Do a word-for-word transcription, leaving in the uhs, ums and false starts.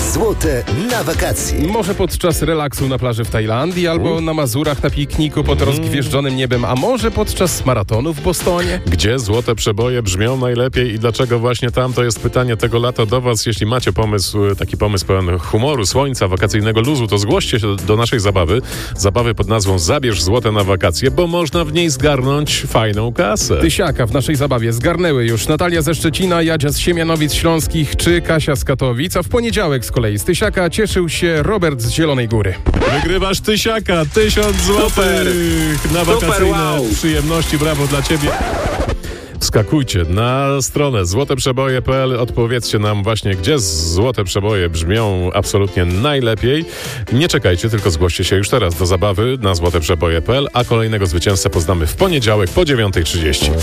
Złote na wakacje. Może podczas relaksu na plaży w Tajlandii, albo U. na Mazurach na pikniku pod mm. rozgwieżdżonym niebem, a może podczas maratonu w Bostonie? Gdzie złote przeboje brzmią najlepiej i dlaczego właśnie tam? To jest pytanie tego lata do was. Jeśli macie pomysł, taki pomysł pełen humoru, słońca, wakacyjnego luzu, to zgłoście się do naszej zabawy. Zabawy pod nazwą Zabierz złote na wakacje, bo można w niej zgarnąć fajną kasę. Tysiaka w naszej zabawie zgarnęły już Natalia ze Szczecina, Jadzia z Siemianowic Śląskich czy Kasia z Katowic, a w poniedziałek z kolei z Tysiaka cieszył się Robert z Zielonej Góry. Wygrywasz Tysiaka, tysiąc złotych na wakacyjne wow. przyjemności. Brawo dla ciebie. Wskakujcie na stronę złote przeboje kropka p l, odpowiedzcie nam właśnie, gdzie złote przeboje brzmią absolutnie najlepiej. Nie czekajcie, tylko zgłoście się już teraz do zabawy na złote przeboje kropka p l, a kolejnego zwycięzcę poznamy w poniedziałek po dziewiątej trzydzieści.